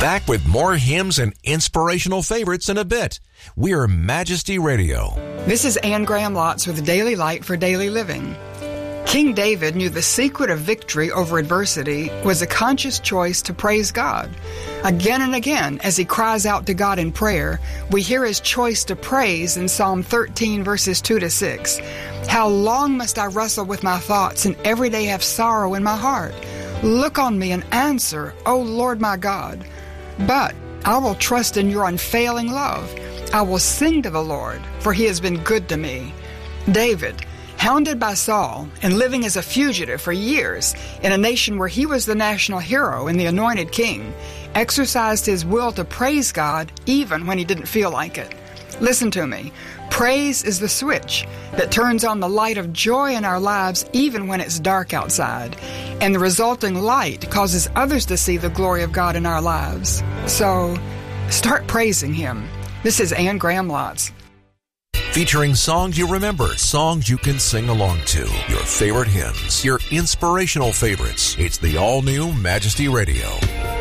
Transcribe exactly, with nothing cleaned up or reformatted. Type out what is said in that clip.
Back with more hymns and inspirational favorites in a bit. We're Majesty Radio. This is Anne Graham Lotz with Daily Light for Daily Living. King David knew the secret of victory over adversity was a conscious choice to praise God. Again and again, as he cries out to God in prayer, we hear his choice to praise in Psalm thirteen, verses two to six. How long must I wrestle with my thoughts and every day have sorrow in my heart? Look on me and answer, O Lord my God. But I will trust in your unfailing love. I will sing to the Lord, for he has been good to me. David, hounded by Saul and living as a fugitive for years in a nation where he was the national hero and the anointed king, exercised his will to praise God even when he didn't feel like it. Listen to me. Praise is the switch that turns on the light of joy in our lives even when it's dark outside. And the resulting light causes others to see the glory of God in our lives. So, start praising him. This is Anne Graham Lotz. Featuring songs you remember, songs you can sing along to, your favorite hymns, your inspirational favorites. It's the all-new Majesty Radio.